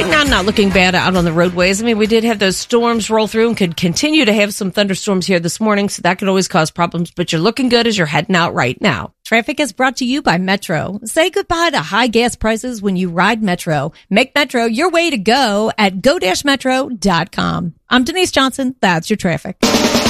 Right now, not looking bad out on the roadways. I mean, we did have those storms roll through and could continue to have some thunderstorms here this morning, so that could always cause problems, but you're looking good as you're heading out right now. Traffic is brought to you by Metro. Say goodbye to high gas prices when you ride Metro. Make Metro your way to go at go-metro.com. I'm Denise Johnson. That's your traffic.